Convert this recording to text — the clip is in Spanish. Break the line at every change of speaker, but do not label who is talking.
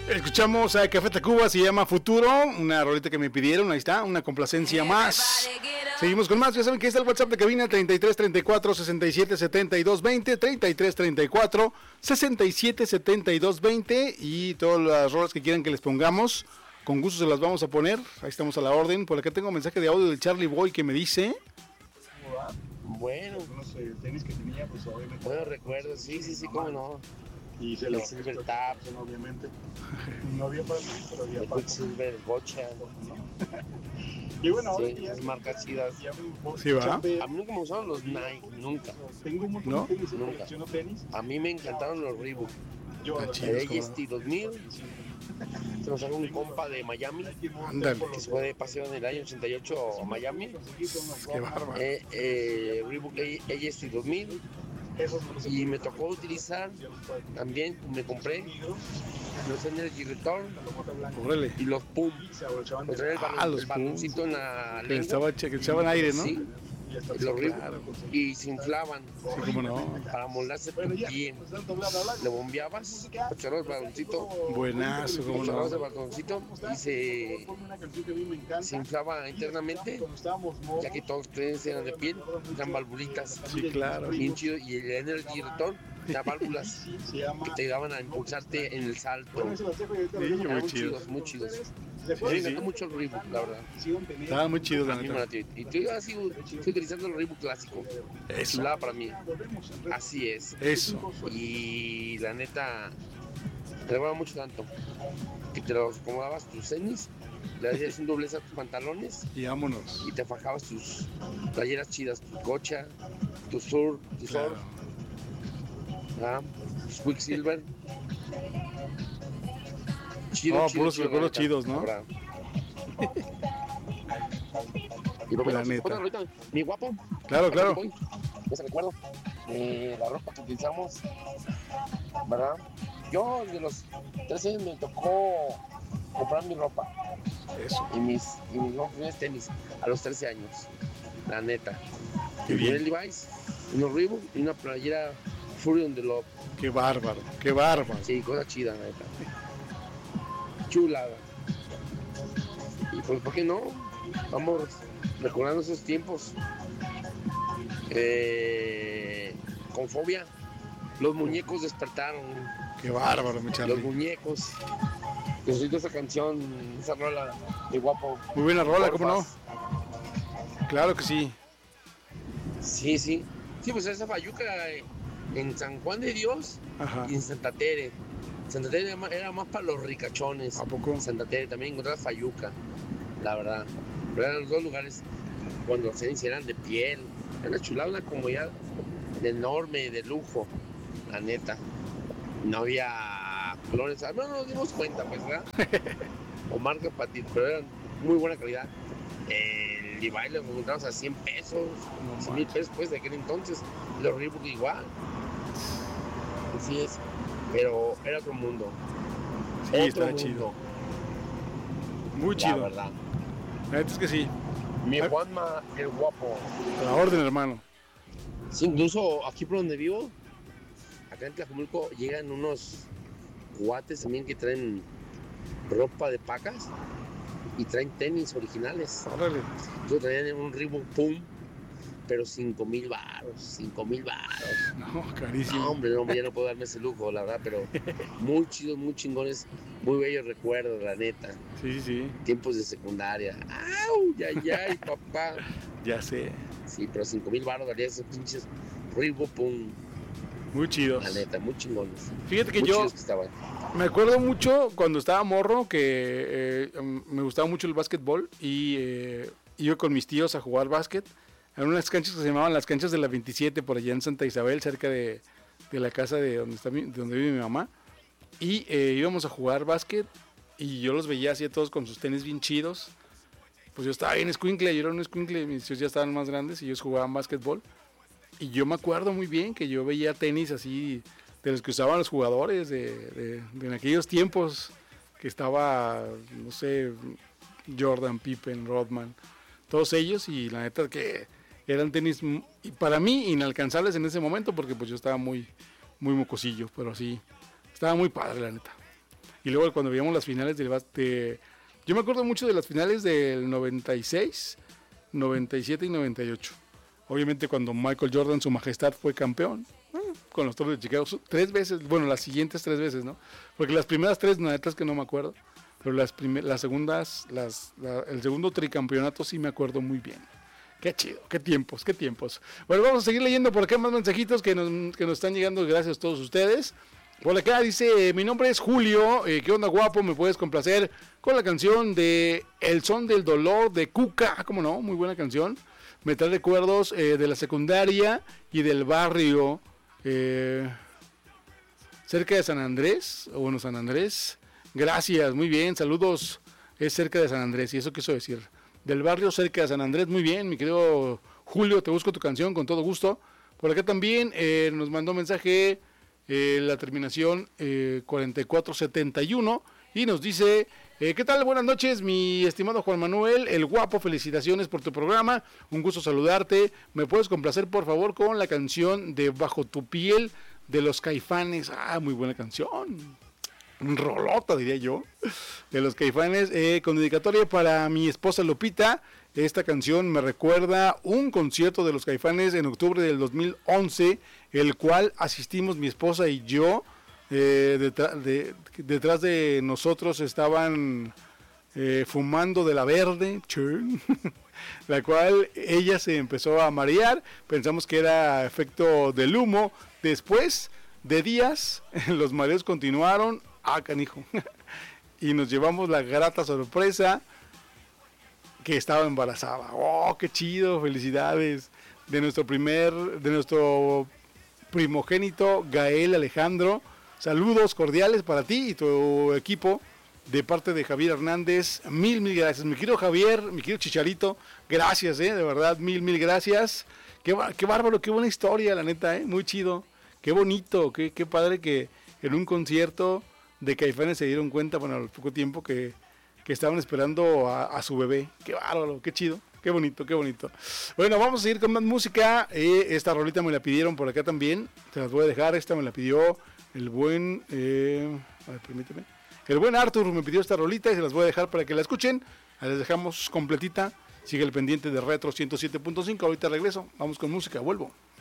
Escuchamos a Café Tacuba, se llama Futuro, una rolita que me pidieron, ahí está, una complacencia más. Seguimos con más, ya saben que está el WhatsApp de cabina 33 34 67 72 20, 33 34 67 72 20 y todas las rolas que quieran que les pongamos, con gusto se las vamos a poner, ahí estamos a la orden. Por acá tengo un mensaje de audio del Charlie Boy que me dice...
Bueno, tenis que tenía, pues obviamente. Bueno, recuerdo, sí, cómo no. Y se los Silver Tap, obviamente. No había para mí, pero había para Silver Bocha. Y bueno, sí, las marcas chidas.
¿Sí va?
A mí nunca me gustaron los Nike, nunca. Tengo un montón de tenis, nunca. A mí me encantaron los Reebok. AJST 2000. Se nos sacó un compa de Miami.
Ándale.
Que se fue de paseo en el año 88 a Miami.
Qué bárbaro.
Reebok AJST 2000. Y me tocó utilizar también, me compré los Energy Return.
Órale.
Y los Pum.
Los
baloncito en la
lengua. Que echaban aire, ¿no?
Sí. Los claro. Y se inflaban.
Sí, cómo no.
Para moldarse bien. Le bombeabas, echabas el baloncito.
Buenazo, cómo no.
El baloncito y se inflaba internamente, ya que todos los trenes eran de piel, eran valvulitas.
Sí, claro.
Bien chido. Y el Energy Return, las válvulas que te ayudaban a impulsarte en el salto.
Sí,
muy chidos. Me encantó mucho el Reebok, la verdad.
Estaba muy chido, la
neta. Y yo estoy utilizando el Reebok clásico.
Eso.
Chulada para mí. Así es.
Eso.
Y la neta, te recuerda mucho tanto. Que te los acomodabas tus tenis, le hacías un doblez a tus pantalones.
Y vámonos.
Y te fajabas tus playeras chidas, tu Gocha, tu Sur,
claro.
Tus Quicksilver. Chido,
puros recuerdos chidos, ¿no?
Y lo
la neta.
Ahorita, mi guapo.
Claro.
Ya se recuerdo. La ropa que utilizamos, ¿verdad? Yo de los 13 años me tocó comprar mi ropa.
Eso.
Y mis primeros tenis a los 13 años. La neta.
Qué bien.
Un Levi's, unos Reebok y una playera Fury on the Love.
Qué bárbaro.
Sí, cosa chida, la neta. Chulada. Y pues, ¿por qué no? Vamos recordando esos tiempos. Con Fobia, los muñecos despertaron.
Qué bárbaro, mi Charlie.
Los muñecos. Necesito esa canción, esa rola de guapo.
Muy buena rola, ¿cómo no? Claro que sí.
Sí. Sí, pues esa Fayuca en San Juan de Dios. Ajá. Y en Santa Tere. Santa Tere era más para los ricachones.
¿A poco?
Santa Tere también encontraba Fayuca, la verdad. Pero eran los dos lugares cuando los tenis eran de piel. Era una chulada, una comodidad enorme, de lujo, la neta. No había colores, no nos dimos cuenta, pues, ¿verdad? O marca para ti, pero eran muy buena calidad. El Levi's lo encontramos a 100 pesos, 100 mil pesos, pues, de aquel entonces. Y los Reebok igual. Así es. Pero era otro mundo.
Sí, estaba chido. Muy chido.
La verdad.
La neta es que sí.
Mi Juanma, el guapo.
A la orden, hermano.
Sí, incluso aquí por donde vivo, acá en Tlajumulco, llegan unos cuates también que traen ropa de pacas y traen tenis originales.
Órale.
Yo traían un Reebok Pum, pero 5,000 varos.
No, carísimo.
No, hombre, ya no puedo darme ese lujo, la verdad, pero muy chidos, muy chingones, muy bellos recuerdos, la neta.
Sí.
Tiempos de secundaria. ¡Au! ¡Ay, papá!
Ya sé.
Sí, pero 5,000 varos daría esos pinches Reebok Pum.
Muy chidos.
La neta, muy chingones.
Fíjate que
muy
yo
que
me acuerdo mucho cuando estaba morro que me gustaba mucho el básquetbol y iba con mis tíos a jugar básquet. En unas canchas que se llamaban las canchas de la 27 por allá en Santa Isabel, cerca de la casa de donde vive mi mamá. Y íbamos a jugar básquet y yo los veía así a todos con sus tenis bien chidos. Pues yo estaba bien escuincle, yo era un escuincle, mis tíos ya estaban más grandes y ellos jugaban básquetbol. Y yo me acuerdo muy bien que yo veía tenis así de los que usaban los jugadores de en aquellos tiempos que estaba, no sé, Jordan, Pippen, Rodman, todos ellos, y la neta que eran tenis para mí inalcanzables en ese momento porque pues yo estaba muy mocosillo, pero sí, estaba muy padre la neta. Y luego cuando veíamos las finales del básquet, yo me acuerdo mucho de las finales del 96, 97 y 98. Obviamente cuando Michael Jordan, su majestad, fue campeón con los Toros de Chicago 3 veces, bueno, las siguientes 3 veces, ¿no? Porque las primeras 3, la neta es que no me acuerdo, pero las segundas, el segundo tricampeonato sí me acuerdo muy bien. Qué chido, qué tiempos, qué tiempos. Bueno, vamos a seguir leyendo por acá más mensajitos que nos están llegando, gracias a todos ustedes. Por acá dice, mi nombre es Julio, ¿qué onda guapo? ¿Me puedes complacer con la canción de El Son del Dolor de Cuca? ¿Cómo no? Muy buena canción. Me trae recuerdos de la secundaria y del barrio cerca de San Andrés, o bueno, San Andrés. Gracias, muy bien, saludos. Es cerca de San Andrés, y eso quiso decir. Del barrio cerca de San Andrés, muy bien, mi querido Julio, te busco tu canción con todo gusto. Por acá también nos mandó mensaje la terminación 4471 y nos dice, ¿qué tal? Buenas noches, mi estimado Juan Manuel, el guapo, felicitaciones por tu programa, un gusto saludarte. ¿Me puedes complacer por favor con la canción de Bajo tu piel de los Caifanes? Ah, muy buena canción. Rolota, diría yo, de los Caifanes, con dedicatoria para mi esposa Lupita. Esta canción me recuerda un concierto de los Caifanes en octubre del 2011, el cual asistimos mi esposa y yo. Detrás de nosotros estaban fumando de la verde, la cual ella se empezó a marear. Pensamos que era efecto del humo. Después de días, los mareos continuaron. Canijo. Y nos llevamos la grata sorpresa que estaba embarazada. Oh, qué chido, felicidades. De nuestro primogénito Gael Alejandro. Saludos cordiales para ti y tu equipo de parte de Javier Hernández. Mil gracias, mi querido Javier, mi querido Chicharito. Gracias, de verdad, mil gracias. Qué bárbaro, qué buena historia, la neta, muy chido. Qué bonito, qué padre que en un concierto de Caifanes se dieron cuenta, bueno, al poco tiempo que estaban esperando a su bebé. Qué bárbaro, qué chido, qué bonito, qué bonito. Bueno, vamos a seguir con más música. Esta rolita me la pidieron por acá también. Te las voy a dejar. Esta me la pidió el buen... a ver, permíteme. El buen Arthur me pidió esta rolita y se las voy a dejar para que la escuchen. Ahí les dejamos completita. Sigue el pendiente de Retro 107.5. Ahorita regreso. Vamos con música, vuelvo.